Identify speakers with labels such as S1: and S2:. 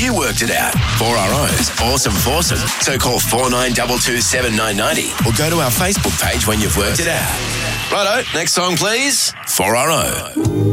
S1: you worked it out. 4RO's Awesome Foursome. So call 4922 7990 or go to our Facebook page when you've worked it out. Righto, next song please. 4RO.